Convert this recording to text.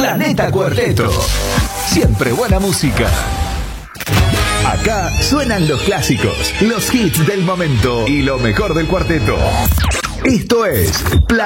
Planeta Cuarteto. Siempre buena música. Acá suenan los clásicos, los hits del momento y lo mejor del cuarteto. Esto es